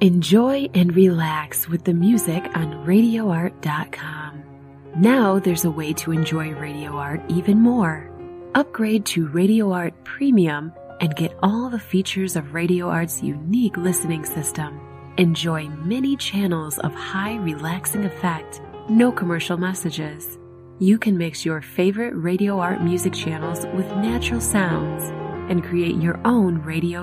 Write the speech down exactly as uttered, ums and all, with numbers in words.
Enjoy and relax with the music on radio art dot com. Now there's a way to enjoy Radio Art even more. Upgrade to Radio Art Premium and get all the features of Radio Art's unique listening system. Enjoy many channels of high relaxing effect, no commercial messages. You can mix your favorite Radio Art music channels with natural sounds and create your own radio